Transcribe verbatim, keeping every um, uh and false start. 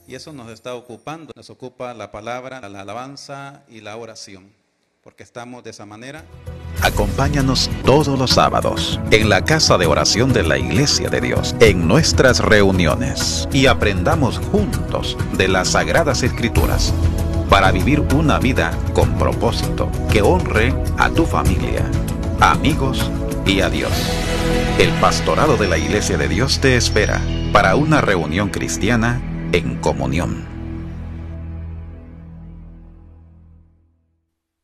Y eso nos está ocupando, nos ocupa la palabra, la alabanza y la oración, porque estamos de esa manera. Acompáñanos todos los sábados en la casa de oración de la Iglesia de Dios, en nuestras reuniones, y aprendamos juntos de las Sagradas Escrituras para vivir una vida con propósito que honre a tu familia, amigos y a Dios. El pastorado de la Iglesia de Dios te espera para una reunión cristiana en comunión.